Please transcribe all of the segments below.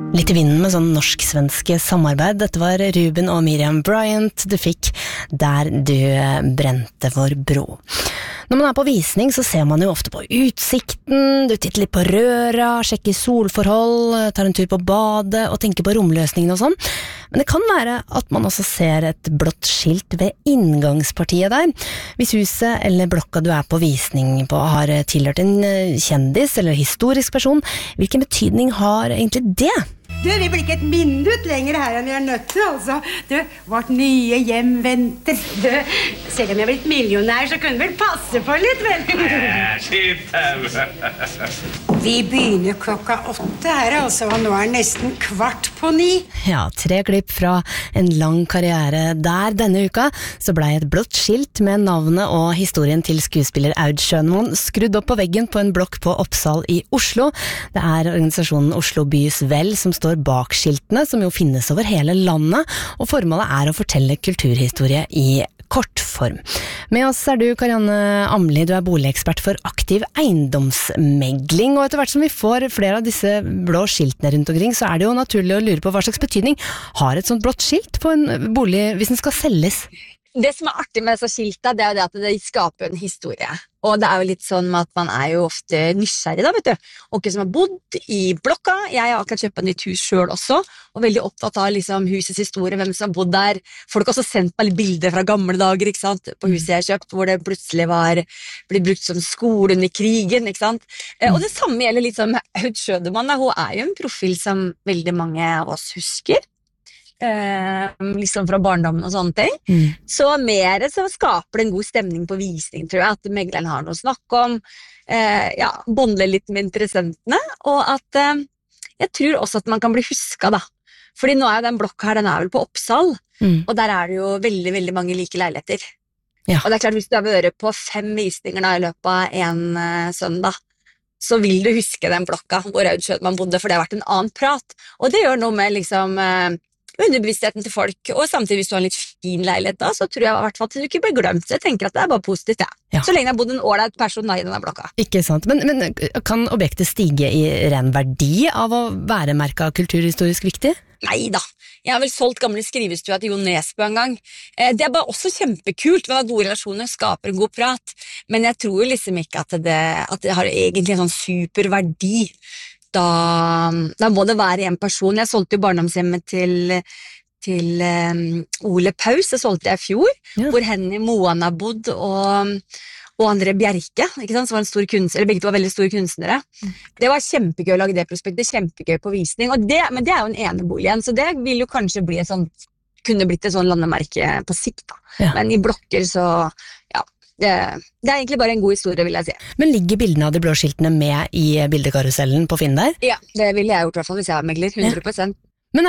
Litt i vinden med sånn norsk-svenske samarbeid. Dette var Ruben og Miriam Bryant du fikk Der du brente vår bro. Når man på visning så ser man jo ofte på utsikten, du titter litt på røra, sjekker solforhold, tar en tur på badet og tenker på romløsningen og sånn. Men det kan være at man også ser et blått skilt ved inngangspartiet der. Hvis huset eller blokka du på visning på har tilhørt en kjendis eller historisk person, hvilken betydning har egentlig det? Du, vi blir ikke et minutt lenger her enn vi nødt til, altså. Du, vårt nye hjem venter. Du, selv om jeg blitt millionær, så kunne vel passe på litt, vel? Vi begynner 8:00 her, altså, og nå nesten 8:15. Ja, 3 klipp fra en lang karriere der. Denne uka så ble et blått skilt med navnet og historien til skuespiller Aud Schønmoen skrudd opp på veggen på en blokk på Oppsal i Oslo. Det organisasjonen Oslo Bys Vel som står bak skiltene, som jo finnes over hele landet, og formålet å fortelle kulturhistorie i kortform. Med oss du, Karianne Amli, du boligekspert for aktiv eiendomsmegling, og etter hvert som vi får flere av disse blå skiltene rundt omkring, så det jo naturlig å lure på hva slags betydning har et sånt blått skilt på en bolig hvis den skal selges? Det som artig med disse skiltene, det jo det at det skaper en historie. Og det jo litt sånn med at man jo ofte nysgjerrig da, vet du. Og som har bodd i blokka, jeg har akkurat kjøpt et nytt hus selv også, og veldig opptatt av liksom, husets historie, hvem som har bodd der. Folk har også sendt meg litt bilder fra gamle dager, ikke sant, på huset jeg har kjøpt, hvor det plutselig blitt brukt som skole under krigen, ikke sant. Og det samme gjelder litt sånn med Aud Schønmoen, hun jo en profil som veldig mange av oss husker. Liksom fra barndommen og sånne ting. Så mer så skaper det en god stemning på visning, tror jeg, at megleren har noe å snakke om, bondle litt med interessentene, og at jeg tror også at man kan bli husket da. Fordi nå jo den blokka her, den vel på Oppsal, og der det jo veldig, veldig mange like leiligheter. Ja. Og det klart, hvis du har vært på 5 visninger da, i løpet av en søndag, så vil du huske den blokka hvor Aud Schønmoen bodde, for det har vært en annen prat. Og det gjør noe med liksom underbevisstheten til folk, og samtidig hvis du har en litt fin leilighet da, så tror jeg i hvert fall at du ikke blir glemt. Jeg tenker at det bare positivt, ja. Så lenge det har bodd en ålreit person i denne blokka. Ikke sant, men kan objektet stige i ren verdi av å være merket kulturhistorisk viktig? Neida, jeg har vel solgt gamle skrivestua til Jon Nesbø en gang. Det bare også kjempekult, med gode relasjoner skaper en god prat, men jeg tror liksom ikke at det har egentlig en sånn superverdi. Da må det være en person. Jeg solgte jo barndomshjemmet til Ole Paus, det solgte jeg i fjor, hvor Henny Moan har bodd, og André Bjerke, ikke sant, som var en stor kunstner, eller begge to var veldig store kunstnere. Det var kjempegøy å lage det prospektet, kjempegøy på visning, men det jo en enebolig igjen, så det vil jo kanskje bli kunne blitt et sånn landemerke på sikt da. Ja. Men i blokker så, ja, det egentlig bare en god historie, vil jeg si. Men ligger bildene av de blå skiltene med i bildekarusellen på Finn der? Ja, det ville jeg gjort i hvert fall hvis jeg var megler, 100%. Men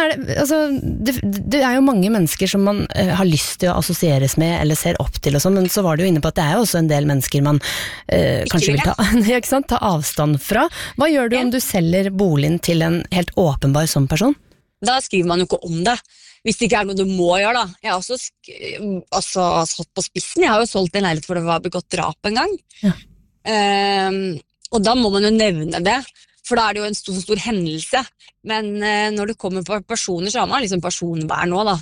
det jo mange mennesker som man har lyst til å assosieres med eller ser opp til og sånn, men så var du jo inne på at det jo også en del mennesker man kanskje vil ta avstand fra. Hva gjør du om du selger boligen til en helt åpenbar sånn person? Da skriver man jo ikke om det. Hvis det ikke noe du må gjøre da. Jeg har også satt på spissen. Jeg har jo solgt en leilighet for det var begått drap en gang. Ja. Og da må man jo nevne det. For da det jo en stor hendelse. Men når det kommer på personer, så har man liksom personvern nå da.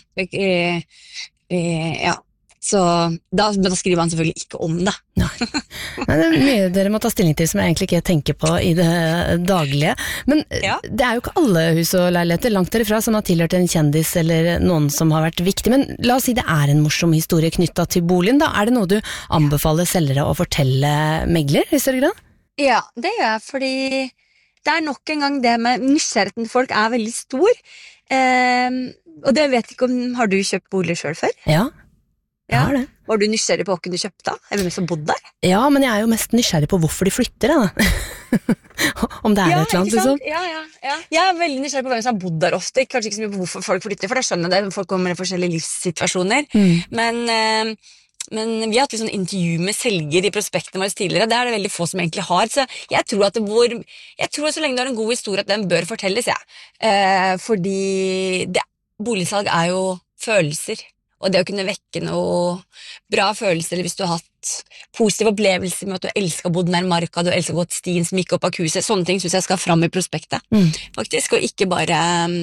Ja. Så da skriver man selvfølgelig ikke om det. Nei. Det mye dere må ta stilling til som jeg egentlig ikke tenker på i det daglige. Men det jo ikke alle hus og leiligheter langt derifra som har tilhørt en kjendis eller noen som har vært viktig. Men la oss si det en morsom historie knyttet til boligen da. Det noe du anbefaler selgere å fortelle megler i større grad? Ja, det gjør jeg, fordi det nok en gang det med nysgjerrigheten til folk veldig stor. Og det vet ikke om, har du kjøpt bolig selv før? Ja. Ja. Var du nysgjerrig på hvem du kjøpte da? Eller hvem som bodde der? Ja, men jeg jo mest nysgjerrig på hvorfor de flytter da. Om det et eller annet liksom. Ja. Jeg veldig nysgjerrig på hvem som har bodd der ofte. Kanskje ikke så mye på hvorfor folk flytter, for da skjønner jeg det. Folk kommer i forskjellige livssituasjoner. Men vi har hatt sånn intervju med selger i prospektene våre tidligere. Det det veldig få som egentlig har. Så jeg tror at så lenge du har en god historie at den bør fortelles, fordi boligsalg jo følelser. Og det å kunne vekke noe bra følelser, eller hvis du har hatt positive opplevelser med at du elsker å bo nær marka, du elsker å gå til stien som gikk opp av kuset, sånne ting synes jeg skal fram i prospektet, faktisk, og ikke bare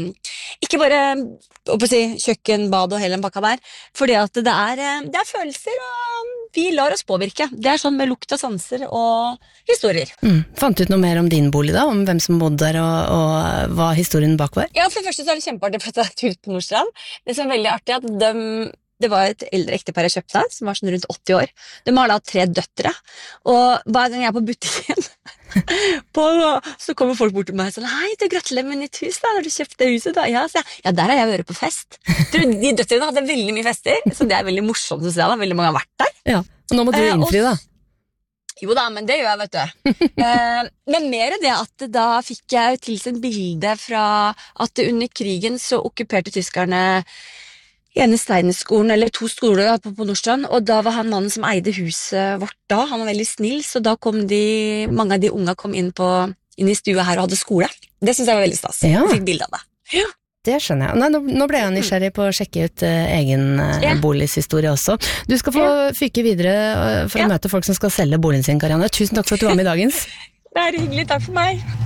kjøkken, bad og hele den pakka der, fordi at det er følelser, og vi lar oss påvirke. Det er sånn med lukt og sanser og historier. Fant du ut noe mer om din bolig da, om hvem som bodde der og hva historien bak var? Ja, for det første så er det kjempeartig for at det er ut på Nordstrand. Det som er veldig artig er at det var et eldre ektepar jeg kjøpte der, som var sånn rundt 80 år. De har da 3 døtre, og hver gang jeg er på butikken, så kommer folk bort til meg og sånn, hei, du gratulerer med nytt hus da, når du kjøpte huset da. Ja, så ja, der har jeg vært på fest. De døtrene hadde veldig mye fester, så det er veldig morsomt å se da, veldig mange har vært der. Ja, og nå må du innfri da. Jo da, men det gjør jeg, vet du. Men mer det at da fikk jeg tilsendt bilde fra at under krigen så okkuperte tyskerne ene Steinerskolen, eller 2 skoler på Nordstrand, og da var han mannen som eide huset vårt da, han var veldig snill, så da kom mange av de unga kom inn i stua her og hadde skole. Det synes jeg var veldig stas. Ja. Jeg fikk bilde av det. Ja. Det skjønner jeg. Nei, nå ble jeg nysgjerrig på å sjekke ut egen boligshistorie også. Du skal få fyke videre for å møte folk som skal selge boligen sin, Karianne. Tusen takk for at du var med i dagens. Det er hyggelig, takk for meg.